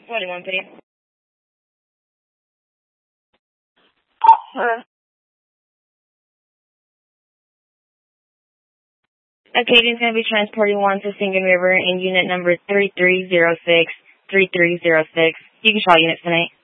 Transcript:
21, please. Okay, it is going to be transporting 1 to Singing River in unit number 3306. You can call units tonight.